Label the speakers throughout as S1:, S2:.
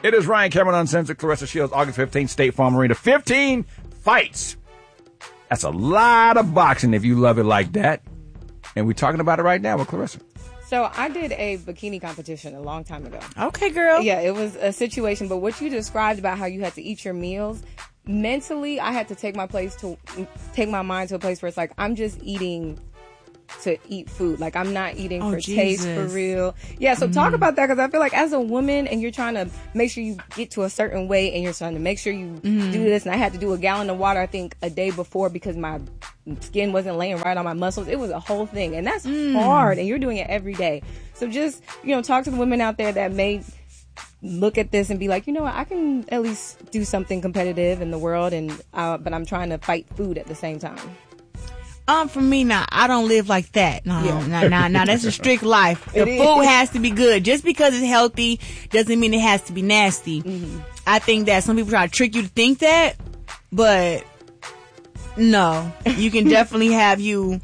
S1: It is Ryan Cameron Uncensored, Clarissa Shields, August 15th, State Farm Arena. 15 fights. That's a lot of boxing if you love it like that. And we're talking about it right now with Clarissa.
S2: So I did a bikini competition a long time ago.
S3: Okay, girl.
S2: Yeah, it was a situation. But what you described about how you had to eat your meals, mentally, I had to take my mind to a place where it's like, I'm just eating to eat food. Like, I'm not eating for taste, for real. Yeah, so talk about that, because I feel like as a woman and you're trying to make sure you get to a certain weight and you're trying to make sure you do this. And I had to do a gallon of water, I think, a day before because my skin wasn't laying right on my muscles. It was a whole thing. And that's hard. And you're doing it every day. So just, talk to the women out there that may look at this and be like, you know what, I can at least do something competitive in the world, and but I'm trying to fight food at the same time.
S3: For me, now, I don't live like that. No, that's a strict life. The food has to be good. Just because it's healthy doesn't mean it has to be nasty. I think that some people try to trick you to think that, but no. You can definitely have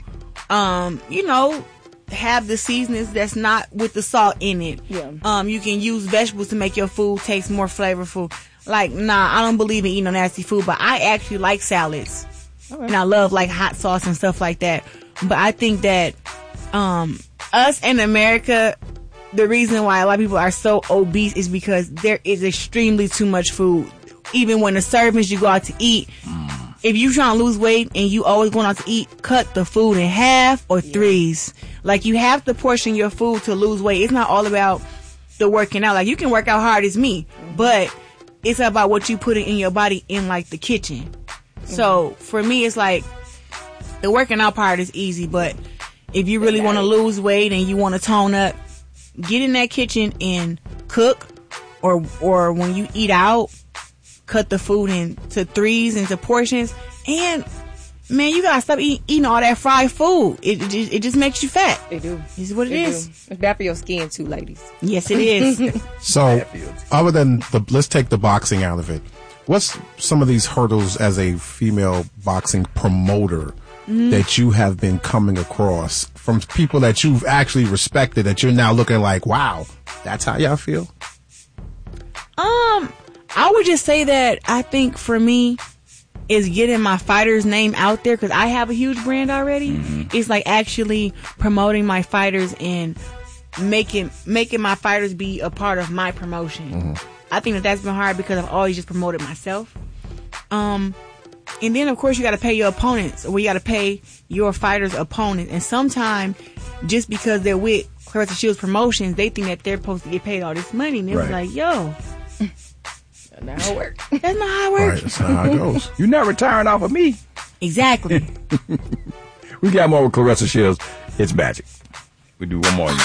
S3: have the seasonings that's not with the salt in it. Yeah. You can use vegetables to make your food taste more flavorful. Like, I don't believe in eating nasty food, but I actually like salads. Okay. And I love like hot sauce and stuff like that. But I think that us in America, the reason why a lot of people are so obese is because there is extremely too much food. Even when the servings you go out to eat, if you trying to lose weight and you always going out to eat, cut the food in half or threes. Like, you have to portion your food to lose weight. It's not all about the working out. Like, you can work out hard as me, but it's about what you put in your body in like the kitchen. So for me, it's like the working out part is easy, but if you really want to lose weight and you want to tone up, get in that kitchen and cook, or when you eat out, cut the food into threes, into portions. And man, you gotta stop eating all that fried food. It just makes you fat.
S2: It do.
S3: It's what it is.
S2: It's bad for your skin too, ladies.
S3: Yes, it is.
S4: So, other than let's take the boxing out of it. What's some of these hurdles as a female boxing promoter that you have been coming across from people that you've actually respected, that you're now looking like, wow, that's how y'all feel?
S3: I would just say that I think for me is getting my fighter's name out there, because I have a huge brand already. It's like actually promoting my fighters and making my fighters be a part of my promotion. I think that's been hard because I've always just promoted myself. And then, of course, you got to pay your opponents, or you got to pay your fighter's opponent. And sometimes, just because they're with Clarissa Shields Promotions, they think that they're supposed to get paid all this money. And it's like, yo,
S2: that's not how it works.
S3: That's not how it works.
S4: Right, that's not how it goes.
S1: You're not retiring off of me.
S3: Exactly.
S1: We got more with Clarissa Shields. It's magic. We do one more.